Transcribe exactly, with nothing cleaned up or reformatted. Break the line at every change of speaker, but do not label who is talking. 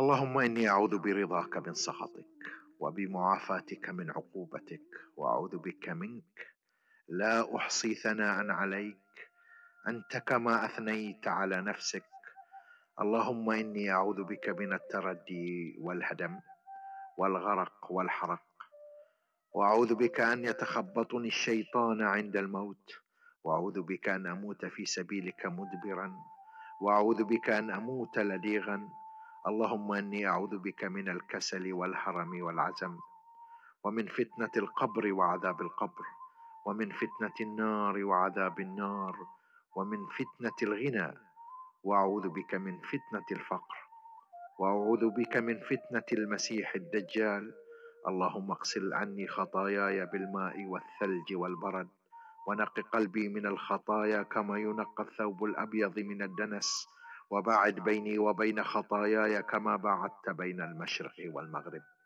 اللهم إني أعوذ برضاك من سخطك وبمعافاتك من عقوبتك، وأعوذ بك منك لا أحصي ثناء عليك، أنت كما أثنيت على نفسك. اللهم إني أعوذ بك من التردي والهدم والغرق والحرق، وأعوذ بك أن يتخبطني الشيطان عند الموت، وأعوذ بك أن أموت في سبيلك مدبرا، وأعوذ بك أن أموت لديغا. اللهم إني أعوذ بك من الكسل والهرم والعزم، ومن فتنة القبر وعذاب القبر، ومن فتنة النار وعذاب النار، ومن فتنة الغنى، وأعوذ بك من فتنة الفقر، وأعوذ بك من فتنة المسيح الدجال. اللهم اغسل عني خطاياي بالماء والثلج والبرد، ونق قلبي من الخطايا كما ينقى الثوب الأبيض من الدنس، وباعد بيني وبين خطاياي كما باعدت بين المشرق والمغرب.